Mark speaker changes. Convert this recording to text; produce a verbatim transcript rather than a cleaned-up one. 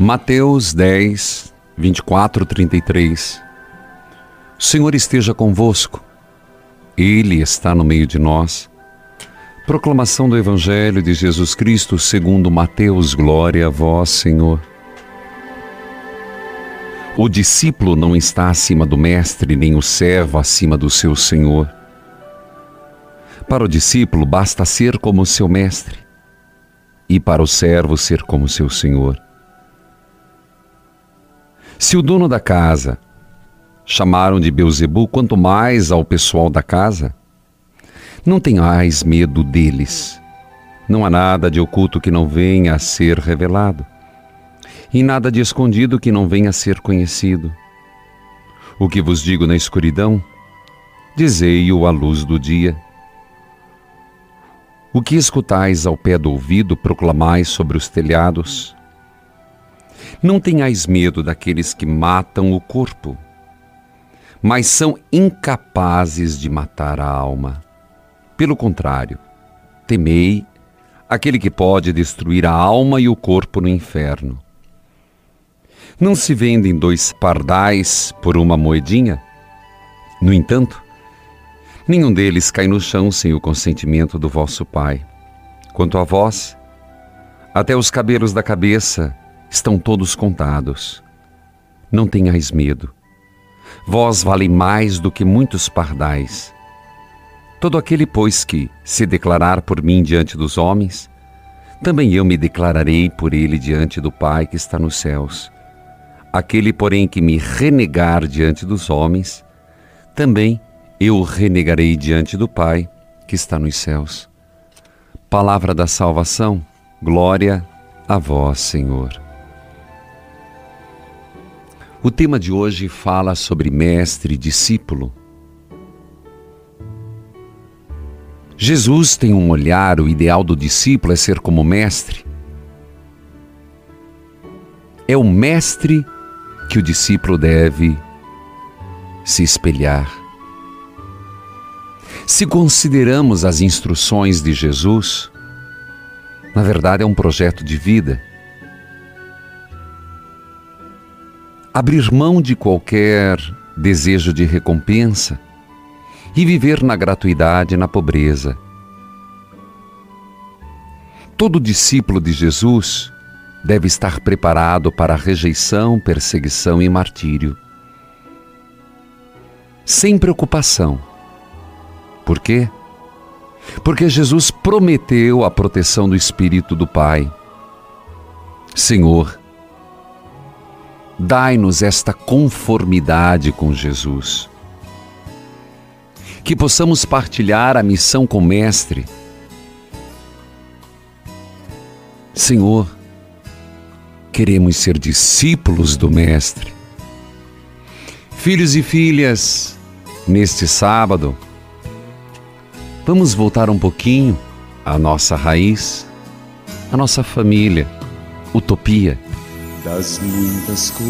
Speaker 1: Mateus dez, vinte e quatro, trinta e três. O Senhor esteja convosco. Ele está no meio de nós. Proclamação do Evangelho de Jesus Cristo segundo Mateus. Glória a vós, Senhor. O discípulo não está acima do mestre, nem o servo acima do seu senhor. Para o discípulo basta ser como seu mestre, e para o servo ser como seu senhor. Se o dono da casa chamaram de Beelzebul, quanto mais ao pessoal da casa, não tenhais medo deles. Não há nada de oculto que não venha a ser revelado, e nada de escondido que não venha a ser conhecido. O que vos digo na escuridão, dizei-o à luz do dia. O que escutais ao pé do ouvido, proclamais sobre os telhados. Não tenhais medo daqueles que matam o corpo, mas são incapazes de matar a alma. Pelo contrário, temei aquele que pode destruir a alma e o corpo no inferno. Não se vendem dois pardais por uma moedinha? No entanto, nenhum deles cai no chão sem o consentimento do vosso Pai. Quanto a vós, até os cabelos da cabeça estão todos contados. Não tenhais medo. Vós valem mais do que muitos pardais. Todo aquele, pois, que se declarar por mim diante dos homens, também eu me declararei por ele diante do Pai que está nos céus. Aquele, porém, que me renegar diante dos homens, também eu o renegarei diante do Pai que está nos céus. Palavra da salvação, glória a vós, Senhor. O tema de hoje fala sobre mestre e discípulo. Jesus tem um olhar, o ideal do discípulo é ser como mestre. É o mestre que o discípulo deve se espelhar. Se consideramos as instruções de Jesus, na verdade é um projeto de vida. Abrir mão de qualquer desejo de recompensa e viver na gratuidade e na pobreza. Todo discípulo de Jesus deve estar preparado para a rejeição, perseguição e martírio, sem preocupação. Por quê? Porque Jesus prometeu a proteção do Espírito do Pai. Senhor, dai-nos esta conformidade com Jesus. Que possamos partilhar a missão com o Mestre. Senhor, queremos ser discípulos do Mestre. Filhos e filhas, neste sábado, vamos voltar um pouquinho à nossa raiz, à nossa família, utopia.
Speaker 2: Das muitas coisas